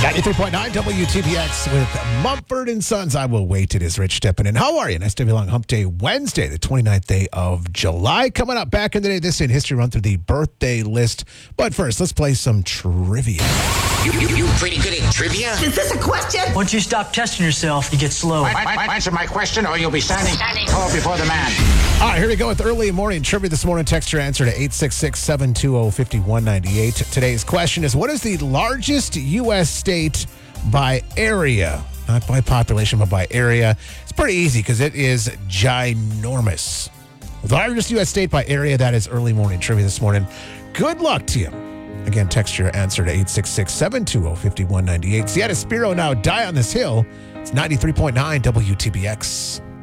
93.9 WTBX with Mumford and Sons. I will wait. It is Rich Steppen. And how are you? Nice to be along Hump Day Wednesday, the 29th day of July. Coming up back in the day, this in history, run through the birthday list. But first, let's play some trivia. You pretty good at trivia? Is this a question? Once you stop testing yourself, you get slow. Answer my question or you'll be standing tall before the man. All right, here we go with early morning trivia this morning. Text your answer to 866-720-5198. Today's question is, what is the largest U.S. state by area? Not by population, but by area. It's pretty easy because it is ginormous. The largest U.S. state by area, that is early morning trivia this morning. Good luck to you. Again, text your answer to 866-720-5198. Sienna Spiro now, Die on This Hill. It's 93.9 WTBX.